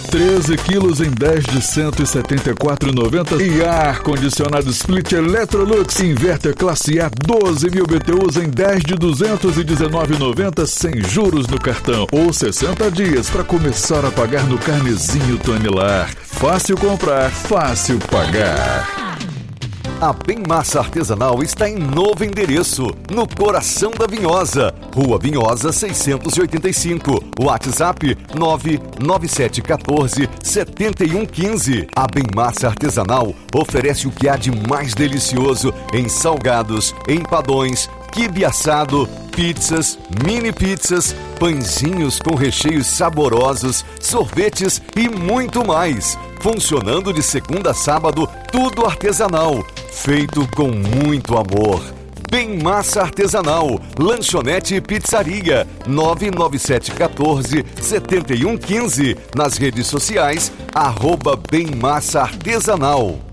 13 quilos em 10 de R$ 174,90 e ar-condicionado Split Electrolux Inverter Classe A 12.000 BTUs em 10 de R$ 219,90 sem juros no cartão ou 60 dias para começar a pagar no carnezinho Tonilar. Fácil comprar, fácil pagar. A Bem Massa Artesanal está em novo endereço, no coração da Vinhosa, Rua Vinhosa 685, WhatsApp 99714-7115. A Bem Massa Artesanal oferece o que há de mais delicioso em salgados, empadões, quibe assado, pizzas, mini pizzas, pãezinhos com recheios saborosos, sorvetes e muito mais. Funcionando de segunda a sábado, tudo artesanal, feito com muito amor. Bem Massa Artesanal, lanchonete e pizzaria, 99714-7115. Nas redes sociais, @Bem Massa Artesanal.